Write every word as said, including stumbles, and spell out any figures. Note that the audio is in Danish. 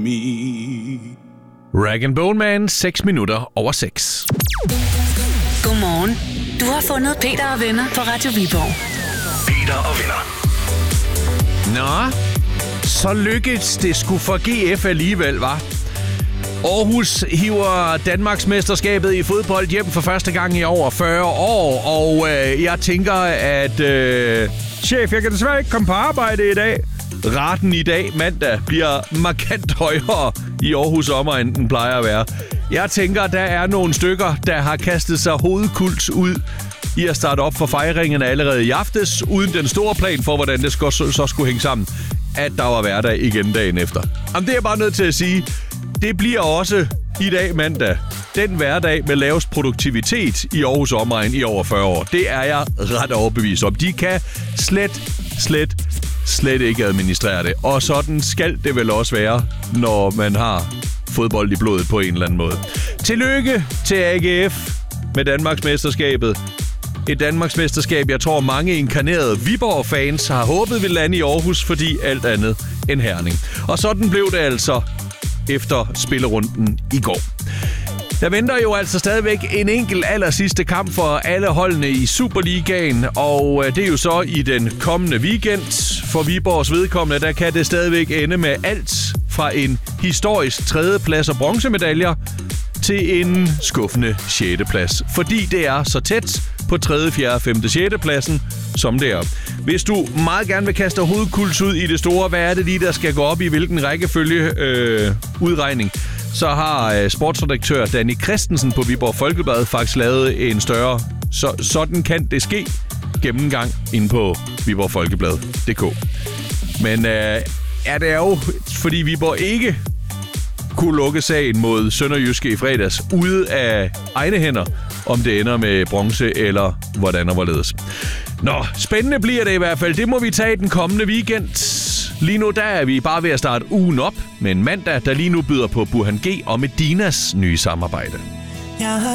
me. Rag and Bone Man, seks minutter over seks. Godmorgen. Du har fundet Peter og venner på Radio Viborg. Peter og venner. Nå, så lykkedes det sgu for G F alligevel, var. Aarhus hiver Danmarksmesterskabet i fodbold hjem for første gang i over fyrre år, og øh, jeg tænker, at øh, chef, jeg kan desværre ikke komme på arbejde i dag. Raten i dag, mandag, bliver markant højere i Aarhus sommer, end den plejer at være. Jeg tænker, der er nogle stykker, der har kastet sig hovedkult ud i at starte op for fejringen allerede i aftes, uden den store plan for, hvordan det så, så skulle hænge sammen, at der var hverdag igen dagen efter. Jamen, det er jeg bare nødt til at sige. Det bliver også i dag mandag den hverdag med lavest produktivitet i Aarhus omegn i over fyrre år. Det er jeg ret overbevist om. De kan slet, slet, slet ikke administrere det. Og sådan skal det vel også være, når man har fodbold i blodet på en eller anden måde. Tillykke til A G F med Danmarksmesterskabet. Et Danmarksmesterskab, jeg tror mange inkarnerede Viborg-fans har håbet vil lande i Aarhus, fordi alt andet end Herning. Og sådan blev det altså efter spillerunden i går. Der venter jo altså stadigvæk en enkelt aller sidste kamp for alle holdene i Superligaen, og det er jo så i den kommende weekend. For Viborgs vedkommende, der kan det stadigvæk ende med alt fra en historisk tredjeplads og bronzemedaljer til en skuffende sjette plads. Fordi det er så tæt på tredje, fjerde, femte, sjette pladsen, som det er. Hvis du meget gerne vil kaste hovedkuls ud i det store, hvad er det lige, der skal gå op i hvilken rækkefølge øh, udregning, så har øh, sportsredaktør Danny Christensen på Viborg Folkeblad faktisk lavet en større, så sådan kan det ske, gennemgang inde på viborg folkeblad punktum d k. Men øh, er det jo, fordi Viborg ikke kunne lukke sagen mod Sønderjyske i fredags ude af egne hænder, om det ender med bronze eller hvordan og hvorledes. Nå, spændende bliver det i hvert fald. Det må vi tage den kommende weekend. Lige nu der er vi bare ved at starte ugen op med en mandag, der lige nu byder på Burhan G og Medinas nye samarbejde.